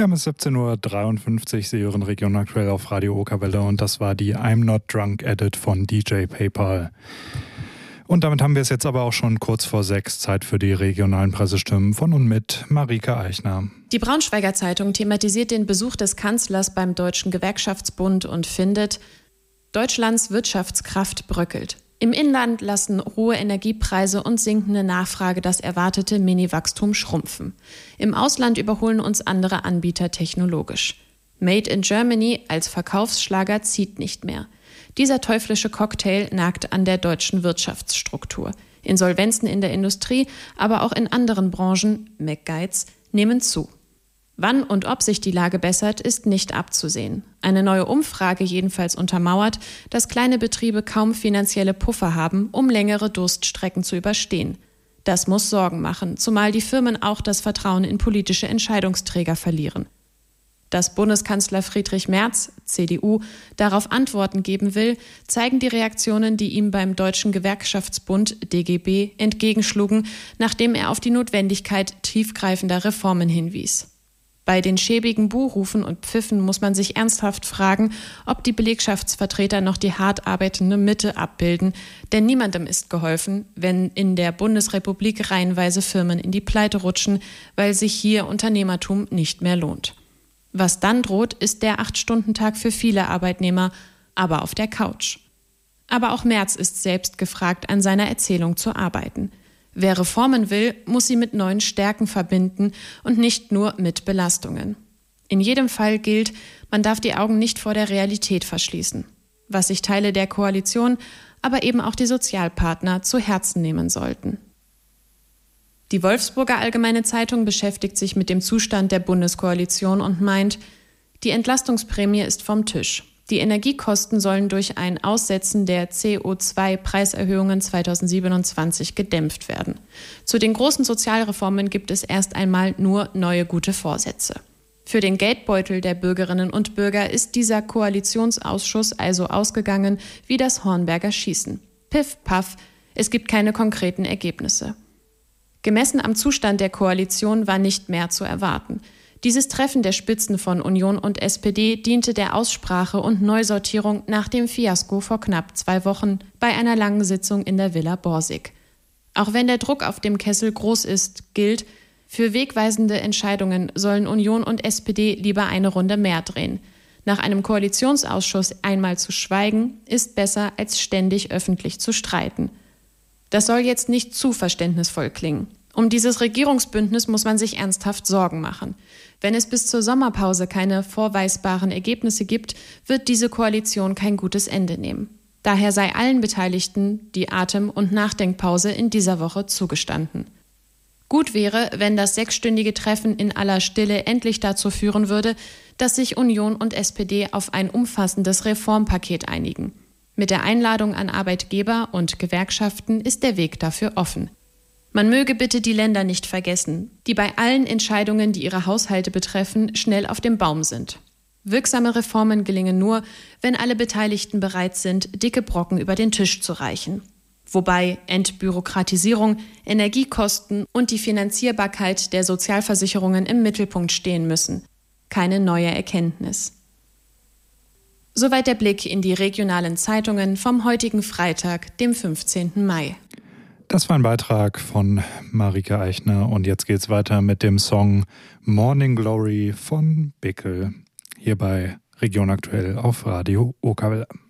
Wir haben es 17:53 Uhr, Sie hören Region aktuell auf Radio Okerwelle und das war die I'm Not Drunk Edit von DJ PayPal. Und damit haben wir es jetzt aber auch schon kurz vor 6, Zeit für die regionalen Pressestimmen von und mit Marike Eichner. Die Braunschweiger Zeitung thematisiert den Besuch des Kanzlers beim Deutschen Gewerkschaftsbund und findet, Deutschlands Wirtschaftskraft bröckelt. Im Inland lassen hohe Energiepreise und sinkende Nachfrage das erwartete Mini-Wachstum schrumpfen. Im Ausland überholen uns andere Anbieter technologisch. Made in Germany als Verkaufsschlager zieht nicht mehr. Dieser teuflische Cocktail nagt an der deutschen Wirtschaftsstruktur. Insolvenzen in der Industrie, aber auch in anderen Branchen, McGuides, nehmen zu. Wann und ob sich die Lage bessert, ist nicht abzusehen. Eine neue Umfrage jedenfalls untermauert, dass kleine Betriebe kaum finanzielle Puffer haben, um längere Durststrecken zu überstehen. Das muss Sorgen machen, zumal die Firmen auch das Vertrauen in politische Entscheidungsträger verlieren. Dass Bundeskanzler Friedrich Merz, CDU, darauf Antworten geben will, zeigen die Reaktionen, die ihm beim Deutschen Gewerkschaftsbund DGB entgegenschlugen, nachdem er auf die Notwendigkeit tiefgreifender Reformen hinwies. Bei den schäbigen Buhrufen und Pfiffen muss man sich ernsthaft fragen, ob die Belegschaftsvertreter noch die hart arbeitende Mitte abbilden, denn niemandem ist geholfen, wenn in der Bundesrepublik reihenweise Firmen in die Pleite rutschen, weil sich hier Unternehmertum nicht mehr lohnt. Was dann droht, ist der 8-Stunden-Tag für viele Arbeitnehmer, aber auf der Couch. Aber auch Merz ist selbst gefragt, an seiner Erzählung zu arbeiten. Wer Reformen will, muss sie mit neuen Stärken verbinden und nicht nur mit Belastungen. In jedem Fall gilt, man darf die Augen nicht vor der Realität verschließen, was sich Teile der Koalition, aber eben auch die Sozialpartner zu Herzen nehmen sollten. Die Wolfsburger Allgemeine Zeitung beschäftigt sich mit dem Zustand der Bundeskoalition und meint, die Entlastungsprämie ist vom Tisch. Die Energiekosten sollen durch ein Aussetzen der CO2-Preiserhöhungen 2027 gedämpft werden. Zu den großen Sozialreformen gibt es erst einmal nur neue gute Vorsätze. Für den Geldbeutel der Bürgerinnen und Bürger ist dieser Koalitionsausschuss also ausgegangen wie das Hornberger Schießen. Piff, paff, es gibt keine konkreten Ergebnisse. Gemessen am Zustand der Koalition war nicht mehr zu erwarten. Dieses Treffen der Spitzen von Union und SPD diente der Aussprache und Neusortierung nach dem Fiasko vor knapp 2 Wochen bei einer langen Sitzung in der Villa Borsig. Auch wenn der Druck auf dem Kessel groß ist, gilt, für wegweisende Entscheidungen sollen Union und SPD lieber eine Runde mehr drehen. Nach einem Koalitionsausschuss einmal zu schweigen, ist besser, als ständig öffentlich zu streiten. Das soll jetzt nicht zu verständnisvoll klingen. Um dieses Regierungsbündnis muss man sich ernsthaft Sorgen machen. Wenn es bis zur Sommerpause keine vorweisbaren Ergebnisse gibt, wird diese Koalition kein gutes Ende nehmen. Daher sei allen Beteiligten die Atem- und Nachdenkpause in dieser Woche zugestanden. Gut wäre, wenn das 6-stündige Treffen in aller Stille endlich dazu führen würde, dass sich Union und SPD auf ein umfassendes Reformpaket einigen. Mit der Einladung an Arbeitgeber und Gewerkschaften ist der Weg dafür offen. Man möge bitte die Länder nicht vergessen, die bei allen Entscheidungen, die ihre Haushalte betreffen, schnell auf dem Baum sind. Wirksame Reformen gelingen nur, wenn alle Beteiligten bereit sind, dicke Brocken über den Tisch zu reichen. Wobei Entbürokratisierung, Energiekosten und die Finanzierbarkeit der Sozialversicherungen im Mittelpunkt stehen müssen. Keine neue Erkenntnis. Soweit der Blick in die regionalen Zeitungen vom heutigen Freitag, dem 15. Mai. Das war ein Beitrag von Marike Eichner und jetzt geht's weiter mit dem Song Morning Glory von Bickel hier bei Region aktuell auf Radio Okerwelle.